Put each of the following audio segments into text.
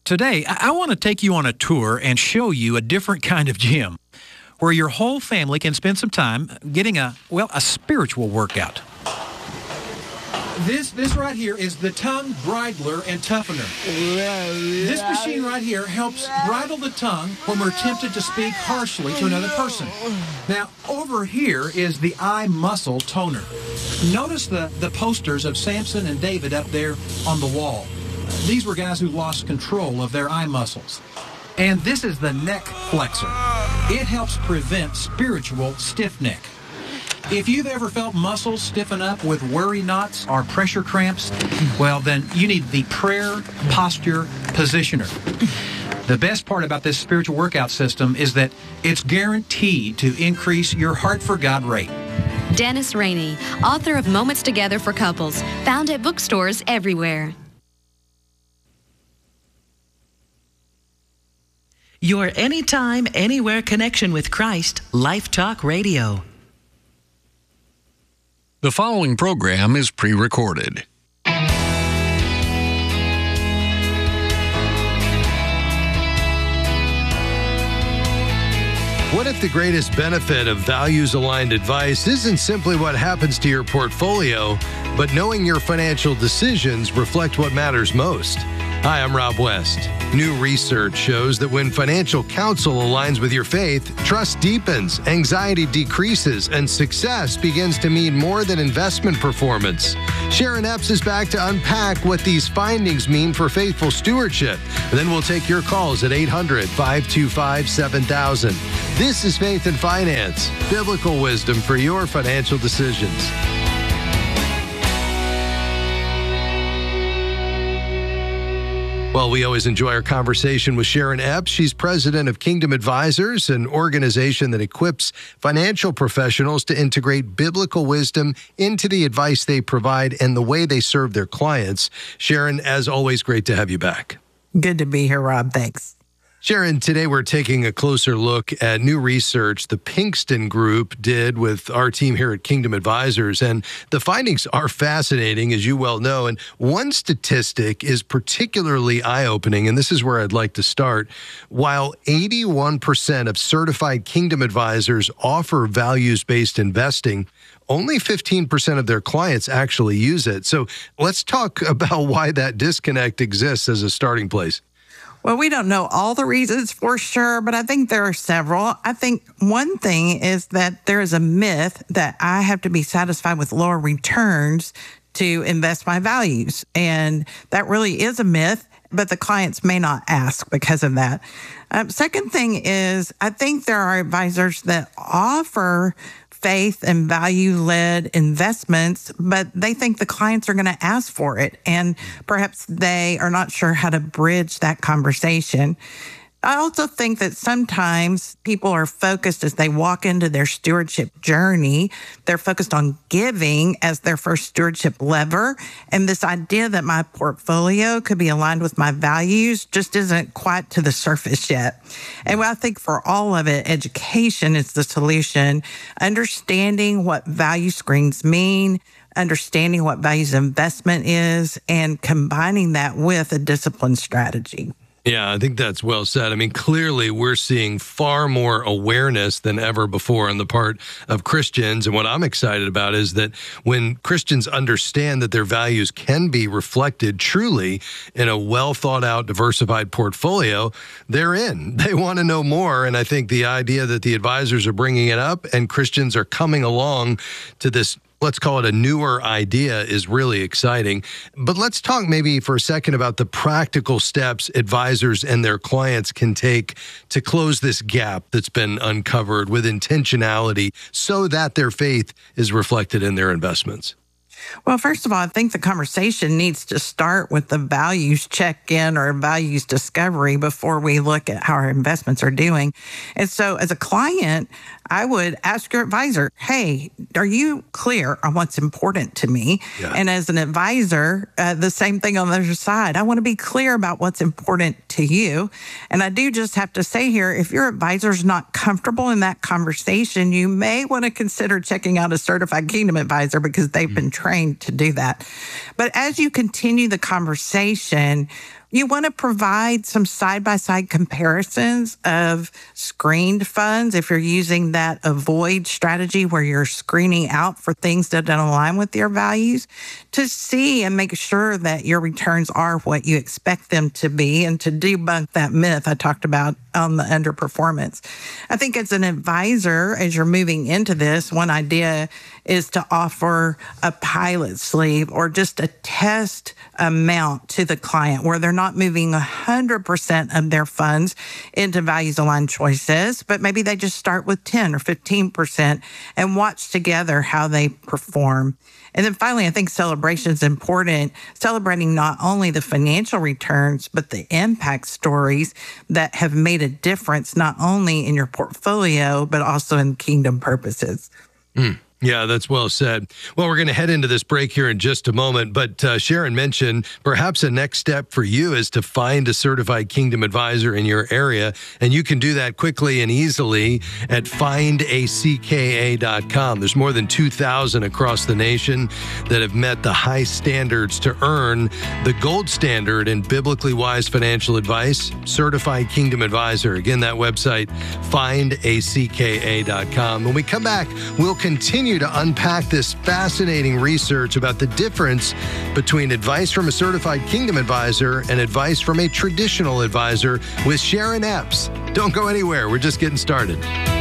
Today, I want to take you on a tour and show you a different kind of gym where your whole family can spend some time getting a spiritual workout. This right here is the tongue bridler and toughener. This machine right here helps bridle the tongue when we're tempted to speak harshly to another person. Now, over here is the eye muscle toner. Notice the posters of Samson and David up there on the wall. These were guys who lost control of their eye muscles. And this is the neck flexor. It helps prevent spiritual stiff neck. If you've ever felt muscles stiffen up with worry knots or pressure cramps, well, then you need the prayer posture positioner. The best part about this spiritual workout system is that it's guaranteed to increase your heart for God rate. Dennis Rainey, author of Moments Together for Couples, found at bookstores everywhere. Your anytime, anywhere connection with Christ, Life Talk Radio. The following program is pre-recorded. What if the greatest benefit of values-aligned advice isn't simply what happens to your portfolio, but knowing your financial decisions reflect what matters most? Hi, I'm Rob West. New research shows that when financial counsel aligns with your faith, trust deepens, anxiety decreases, and success begins to mean more than investment performance. Sharon Epps is back to unpack what these findings mean for faithful stewardship. And then we'll take your calls at 800-525-7000. This is Faith and Finance, biblical wisdom for your financial decisions. Well, we always enjoy our conversation with Sharon Epps. She's president of Kingdom Advisors, an organization that equips financial professionals to integrate biblical wisdom into the advice they provide and the way they serve their clients. Sharon, as always, great to have you back. Good to be here, Rob. Thanks. Sharon, today we're taking a closer look at new research the Pinkston Group did with our team here at Kingdom Advisors, and the findings are fascinating, as you well know, and one statistic is particularly eye-opening, and this is where I'd like to start. While 81% of certified Kingdom Advisors offer values-based investing, only 15% of their clients actually use it. So let's talk about why that disconnect exists as a starting place. Well, we don't know all the reasons for sure, but I think there are several. I think one thing is that there is a myth that I have to be satisfied with lower returns to invest my values. And that really is a myth, but the clients may not ask because of that. Second thing is, I think there are advisors that offer faith and value-led investments, but they think the clients are going to ask for it, and perhaps they are not sure how to bridge that conversation. I also think that sometimes people are focused as they walk into their stewardship journey. They're focused on giving as their first stewardship lever. And this idea that my portfolio could be aligned with my values just isn't quite to the surface yet. And I think for all of it, education is the solution. Understanding what value screens mean, understanding what values investment is, and combining that with a disciplined strategy. Yeah, I think that's well said. I mean, clearly we're seeing far more awareness than ever before on the part of Christians. And what I'm excited about is that when Christians understand that their values can be reflected truly in a well thought out, diversified portfolio, they're in. They want to know more. And I think the idea that the advisors are bringing it up and Christians are coming along to this, let's call it a newer idea, is really exciting. But let's talk maybe for a second about the practical steps advisors and their clients can take to close this gap that's been uncovered with intentionality so that their faith is reflected in their investments. Well, first of all, I think the conversation needs to start with the values check-in or values discovery before we look at how our investments are doing. And so as a client, I would ask your advisor, hey, are you clear on what's important to me? Yeah. And as an advisor, the same thing on the other side. I want to be clear about what's important to you. And I do just have to say here, if your advisor's not comfortable in that conversation, you may want to consider checking out a certified Kingdom advisor because they've been trained to do that. But as you continue the conversation, You want to provide some side-by-side comparisons of screened funds if you're using that avoid strategy where you're screening out for things that don't align with your values to see and make sure that your returns are what you expect them to be and to debunk that myth I talked about on the underperformance. I think as an advisor, as you're moving into this, one idea is to offer a pilot sleeve or just a test amount to the client where they're not moving 100% of their funds into values aligned choices, but maybe they just start with 10 or 15% and watch together how they perform. And then finally, I think celebration is important, celebrating not only the financial returns, but the impact stories that have made a difference, not only in your portfolio, but also in kingdom purposes. Yeah, that's well said. Well, we're going to head into this break here in just a moment, but Sharon mentioned perhaps a next step for you is to find a certified kingdom advisor in your area, and you can do that quickly and easily at findacka.com. There's more than 2,000 across the nation that have met the high standards to earn the gold standard in biblically wise financial advice, Certified Kingdom Advisor. Again, that website, findacka.com. When we come back, we'll continue to unpack this fascinating research about the difference between advice from a certified kingdom advisor and advice from a traditional advisor with Sharon Epps. Don't go anywhere. We're just getting started.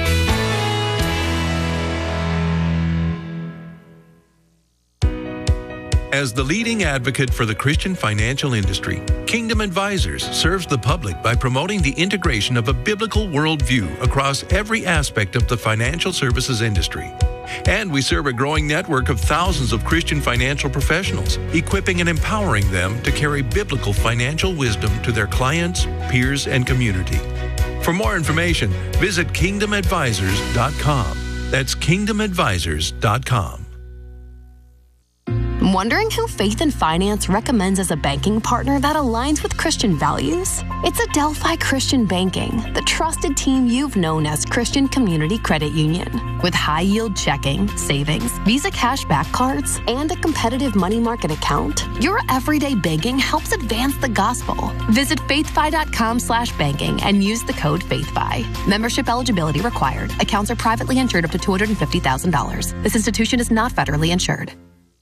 As the leading advocate for the Christian financial industry, Kingdom Advisors serves the public by promoting the integration of a biblical worldview across every aspect of the financial services industry. And we serve a growing network of thousands of Christian financial professionals, equipping and empowering them to carry biblical financial wisdom to their clients, peers, and community. For more information, visit kingdomadvisors.com. That's kingdomadvisors.com. Wondering who Faith and Finance recommends as a banking partner that aligns with Christian values? It's Adelphi Christian Banking, the trusted team you've known as Christian Community Credit Union. With high-yield checking, savings, Visa cashback cards, and a competitive money market account, your everyday banking helps advance the gospel. Visit faithfi.com/banking and use the code FAITHFI. Membership eligibility required. Accounts are privately insured up to $250,000. This institution is not federally insured.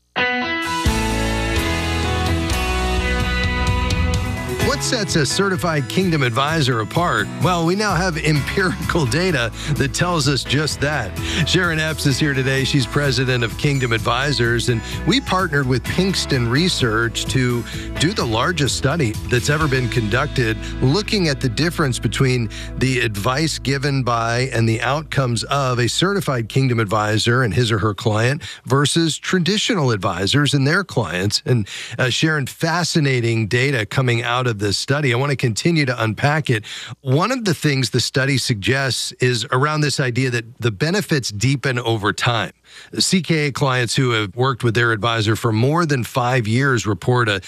What sets a certified kingdom advisor apart? Well, we now have empirical data that tells us just that. Sharon Epps is here today. She's president of Kingdom Advisors, and we partnered with Pinkston Research to do the largest study that's ever been conducted, looking at the difference between the advice given by and the outcomes of a certified kingdom advisor and his or her client versus traditional advisors and their clients. And Sharon, fascinating data coming out of this study. I want to continue to unpack it. One of the things the study suggests is around this idea that the benefits deepen over time. CKA clients who have worked with their advisor for more than 5 years report a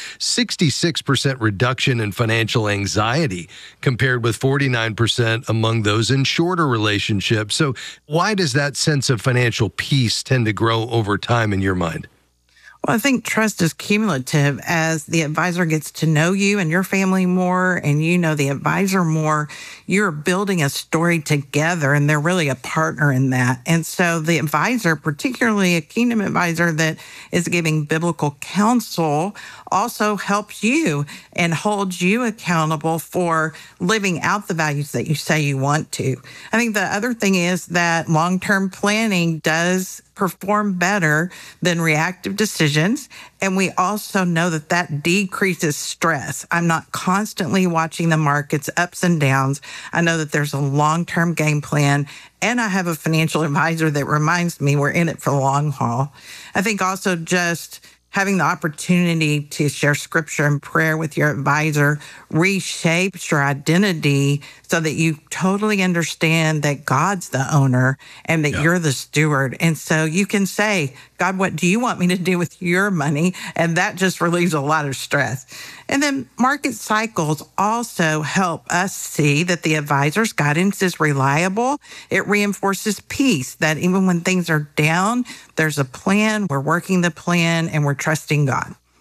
66% reduction in financial anxiety compared with 49% among those in shorter relationships. So why does that sense of financial peace tend to grow over time in your mind? Well, I think trust is cumulative. As the advisor gets to know you and your family more, and you know the advisor more, you're building a story together, and they're really a partner in that. And so the advisor, particularly a kingdom advisor that is giving biblical counsel, also helps you and holds you accountable for living out the values that you say you want to. I think the other thing is that long-term planning does perform better than reactive decisions. And we also know that that decreases stress. I'm not constantly watching the markets ups and downs. I know that there's a long-term game plan, and I have a financial advisor that reminds me we're in it for the long haul. I think also just having the opportunity to share scripture and prayer with your advisor reshapes your identity so that you totally understand that God's the owner and that you're the steward. And so you can say, God, what do you want me to do with your money? And that just relieves a lot of stress. And then market cycles also help us see that the advisor's guidance is reliable. It reinforces peace, that even when things are down, there's a plan, we're working the plan, and we're trusting God.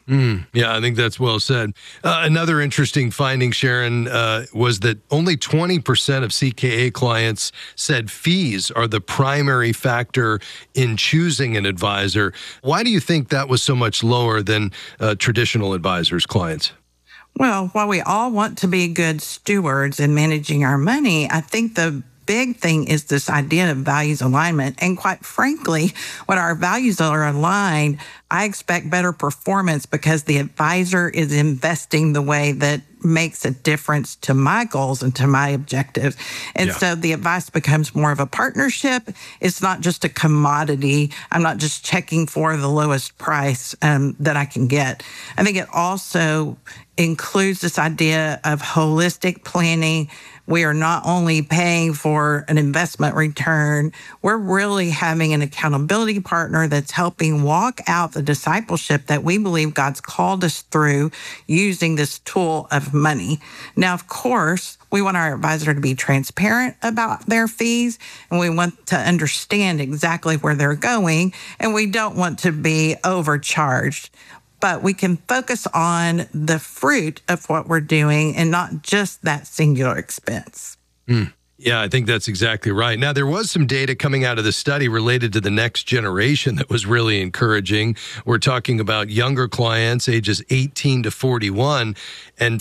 Yeah, I think that's well said. Another interesting finding, Sharon, was that only 20% of CKA clients said fees are the primary factor in choosing an advisor. Why do you think that was so much lower than traditional advisors' clients? Well, while we all want to be good stewards in managing our money, I think the big thing is this idea of values alignment. And quite frankly, when our values are aligned, I expect better performance because the advisor is investing the way that makes a difference to my goals and to my objectives. And so the advice becomes more of a partnership. It's not just a commodity. I'm not just checking for the lowest price that I can get. I think it also includes this idea of holistic planning. We are not only paying for an investment return, we're really having an accountability partner that's helping walk out the discipleship that we believe God's called us through using this tool of money. Now, of course, we want our advisor to be transparent about their fees, and we want to understand exactly where they're going, and we don't want to be overcharged. But we can focus on the fruit of what we're doing and not just that singular expense. Yeah, I think that's exactly right. Now, there was some data coming out of the study related to the next generation that was really encouraging. We're talking about younger clients, ages 18 to 41, and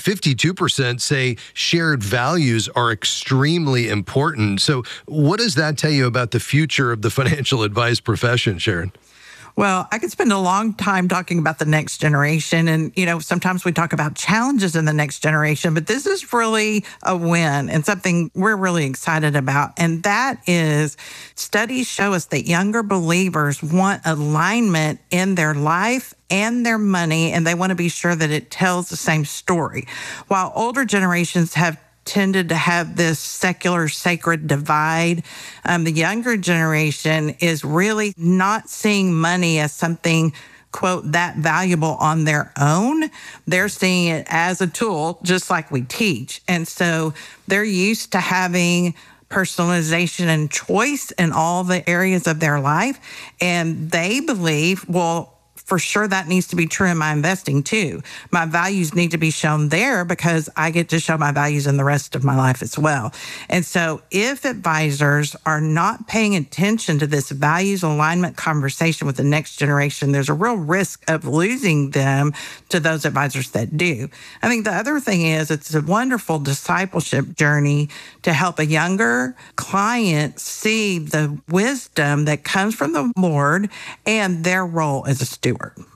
52% say shared values are extremely important. So what does that tell you about the future of the financial advice profession, Sharon? Well, I could spend a long time talking about the next generation. And, sometimes we talk about challenges in the next generation, but this is really a win and something we're really excited about. And that is studies show us that younger believers want alignment in their life and their money, and they want to be sure that it tells the same story. While older generations have tended to have this secular sacred divide. The younger generation is really not seeing money as something, quote, that valuable on their own. They're seeing it as a tool, just like we teach. And so they're used to having personalization and choice in all the areas of their life. And they believe, well, for sure, that needs to be true in my investing too. My values need to be shown there because I get to show my values in the rest of my life as well. And so if advisors are not paying attention to this values alignment conversation with the next generation, there's a real risk of losing them to those advisors that do. I think the other thing is it's a wonderful discipleship journey to help a younger client see the wisdom that comes from the Lord and their role as a steward.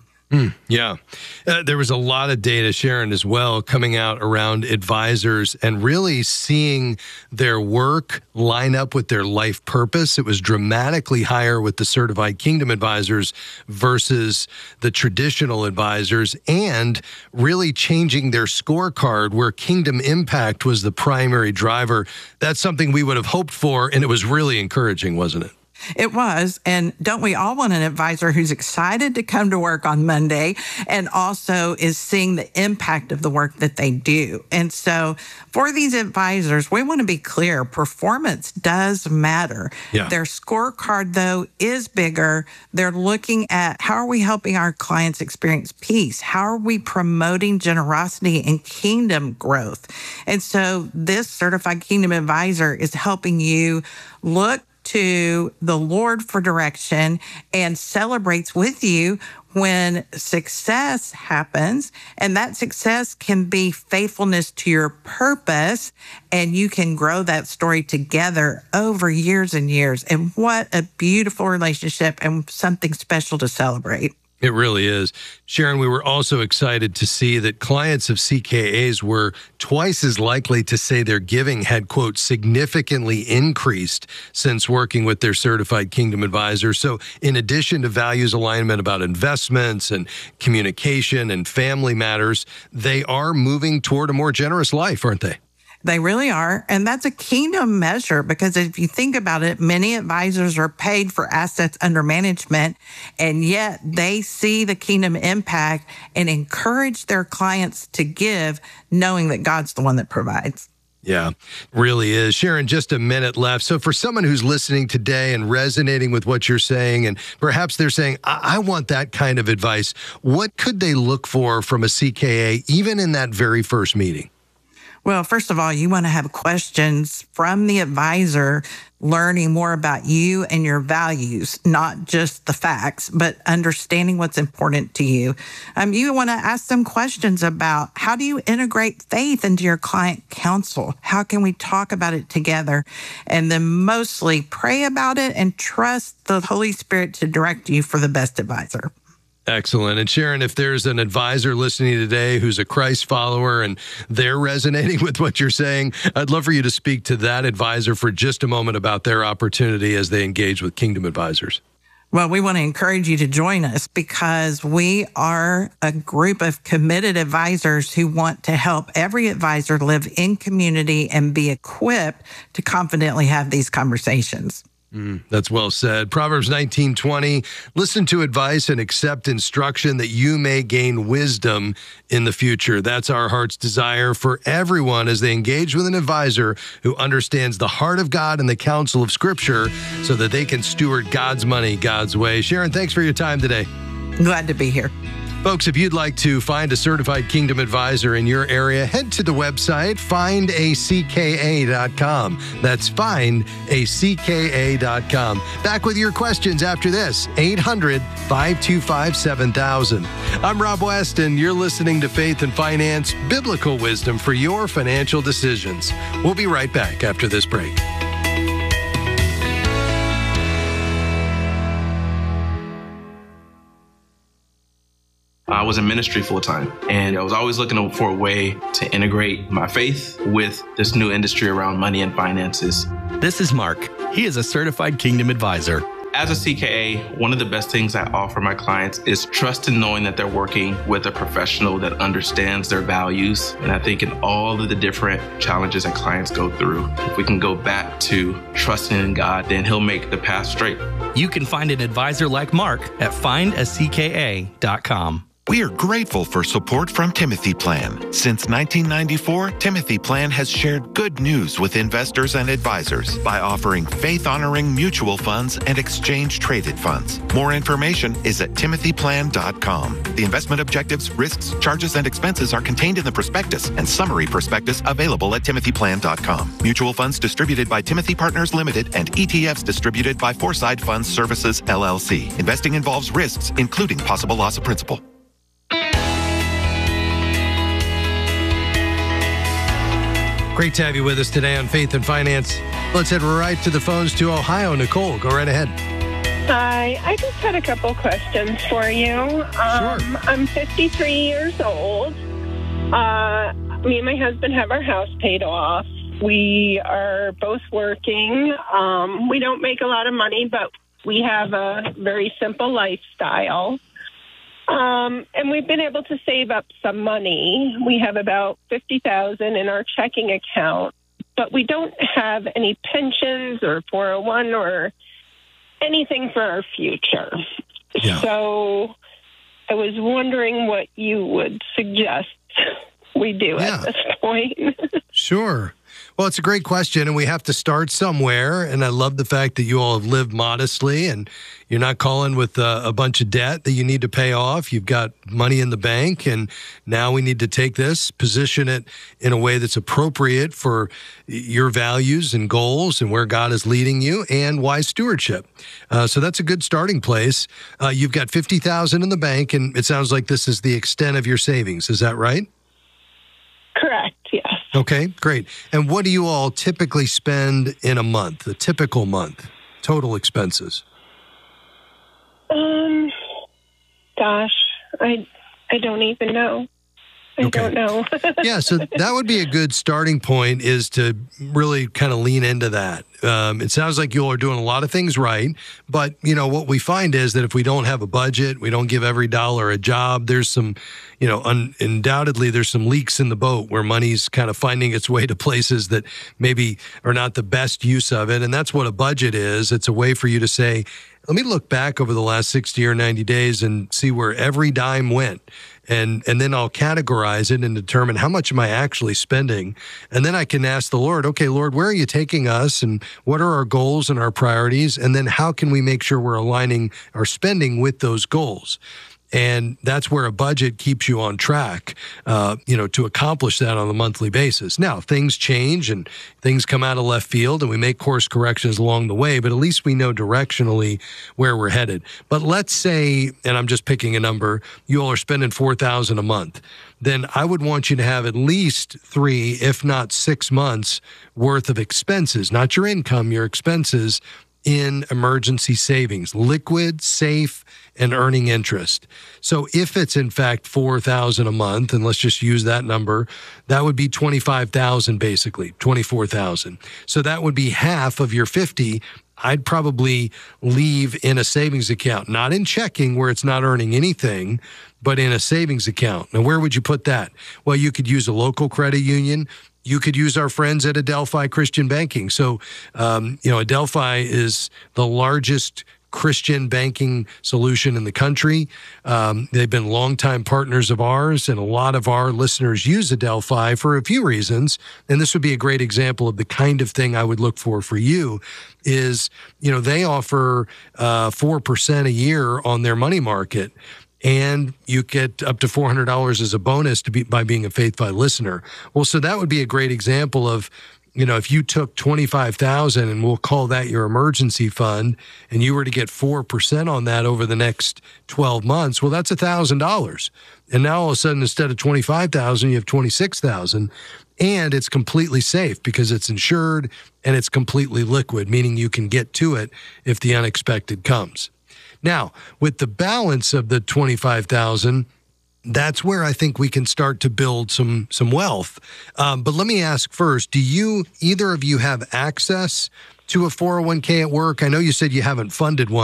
Yeah. There was a lot of data, Sharon, as well, coming out around advisors and really seeing their work line up with their life purpose. It was dramatically higher with the certified kingdom advisors versus the traditional advisors, and really changing their scorecard where kingdom impact was the primary driver. That's something we would have hoped for, and it was really encouraging, wasn't it? It was. And don't we all want an advisor who's excited to come to work on Monday and also is seeing the impact of the work that they do? And so for these advisors, we want to be clear. Performance does matter. Yeah. Their scorecard, though, is bigger. They're looking at how are we helping our clients experience peace? How are we promoting generosity and kingdom growth? And so this certified kingdom advisor is helping you look to the Lord for direction and celebrates with you when success happens. And that success can be faithfulness to your purpose, and you can grow that story together over years and years. And what a beautiful relationship and something special to celebrate. It really is. Sharon, we were also excited to see that clients of CKAs were twice as likely to say their giving had, quote, significantly increased since working with their certified kingdom advisor. So in addition to values alignment about investments and communication and family matters, they are moving toward a more generous life, aren't they? They really are. And that's a kingdom measure because if you think about it, many advisors are paid for assets under management, and yet they see the kingdom impact and encourage their clients to give, knowing that God's the one that provides. Yeah, really is. Sharon, just a minute left. So for someone who's listening today and resonating with what you're saying, and perhaps they're saying, I want that kind of advice, what could they look for from a CKA, even in that very first meeting? Well, first of all, you want to have questions from the advisor, learning more about you and your values, not just the facts, but understanding what's important to you. You want to ask them questions about how do you integrate faith into your client counsel? How can we talk about it together? And then mostly pray about it and trust the Holy Spirit to direct you for the best advisor. Excellent. And Sharon, if there's an advisor listening today who's a Christ follower and they're resonating with what you're saying, I'd love for you to speak to that advisor for just a moment about their opportunity as they engage with Kingdom Advisors. Well, we want to encourage you to join us because we are a group of committed advisors who want to help every advisor live in community and be equipped to confidently have these conversations. That's well said. Proverbs 19:20, listen to advice and accept instruction that you may gain wisdom in the future. That's our heart's desire for everyone as they engage with an advisor who understands the heart of God and the counsel of Scripture so that they can steward God's money God's way. Sharon, thanks for your time today. Glad to be here. Folks, if you'd like to find a certified Kingdom Advisor in your area, head to the website, findacka.com. That's findacka.com. Back with your questions after this, 800-525-7000. I'm Rob West, and you're listening to Faith and Finance, biblical wisdom for your financial decisions. We'll be right back after this break. I was in ministry full time, and I was always looking for a way to integrate my faith with this new industry around money and finances. This is Mark. He is a certified Kingdom Advisor. As a CKA, one of the best things I offer my clients is trust in knowing that they're working with a professional that understands their values. And I think in all of the different challenges that clients go through, if we can go back to trusting in God, then He'll make the path straight. You can find an advisor like Mark at findacka.com. We are grateful for support from Timothy Plan. Since 1994, Timothy Plan has shared good news with investors and advisors by offering faith-honoring mutual funds and exchange-traded funds. More information is at timothyplan.com. The investment objectives, risks, charges, and expenses are contained in the prospectus and summary prospectus available at timothyplan.com. Mutual funds distributed by Timothy Partners Limited and ETFs distributed by Foreside Funds Services, LLC. Investing involves risks, including possible loss of principal. Great to have you with us today on Faith and Finance. Let's head right to the phones to Ohio. Nicole, go right ahead. Hi, I just had a couple questions for you. Sure. I'm 53 years old. Me and my husband have our house paid off. We are both working. We don't make a lot of money, but we have a very simple lifestyle. And we've been able to save up some money. We have about $50,000 in our checking account, but we don't have any pensions or 401 or anything for our future. Yeah. So I was wondering what you would suggest we do at this point. Sure. Well, it's a great question, and we have to start somewhere. And I love the fact that you all have lived modestly, and you're not calling with a bunch of debt that you need to pay off. You've got money in the bank, and now we need to take this, position it in a way that's appropriate for your values and goals and where God is leading you, and wise stewardship. So that's a good starting place. You've got $50,000 in the bank, and it sounds like this is the extent of your savings. Is that right? Correct, yes. Okay, great. And what do you all typically spend in a month, a typical month, total expenses? Gosh, I don't even know. I don't know. Yeah, so that would be a good starting point, is to really kind of lean into that. It sounds like you all are doing a lot of things right, but, you know, what we find is that if we don't have a budget, we don't give every dollar a job, there's some, you know, undoubtedly there's some leaks in the boat where money's kind of finding its way to places that maybe are not the best use of it, and that's what a budget is. It's a way for you to say, let me look back over the last 60 or 90 days and see where every dime went. and then I'll categorize it and determine how much am I actually spending. And then I can ask the Lord, okay, Lord, where are you taking us, and what are our goals and our priorities? And then how can we make sure we're aligning our spending with those goals? And that's where a budget keeps you on track, to accomplish that on a monthly basis. Now, things change and things come out of left field, and we make course corrections along the way, but at least we know directionally where we're headed. But let's say, and I'm just picking a number, you all are spending $4,000 a month. Then I would want you to have at least 3, if not 6 months worth of expenses, not your income, your expenses, in emergency savings, liquid, safe, and earning interest. So if it's in fact $4,000 a month, and let's just use that number, that would be $25,000 basically, $24,000. So that would be half of your $50,000. I'd probably leave in a savings account, not in checking where it's not earning anything, but in a savings account. Now, where would you put that? Well, you could use a local credit union. You could use our friends at Adelphi Christian Banking. So, Adelphi is the largest Christian banking solution in the country. They've been longtime partners of ours, and a lot of our listeners use Adelphi for a few reasons. And this would be a great example of the kind of thing I would look for you is, they offer 4% a year on their money market. And you get up to $400 as a bonus by being a Faithfi listener. Well, so that would be a great example of, if you took $25,000 and we'll call that your emergency fund, and you were to get 4% on that over the next 12 months, well, that's $1,000. And now all of a sudden, instead of $25,000, you have $26,000. And it's completely safe because it's insured and it's completely liquid, meaning you can get to it if the unexpected comes. Now, with the balance of the $25,000, that's where I think we can start to build some wealth. But let me ask first, do either of you have access to a 401k at work? I know you said you haven't funded one.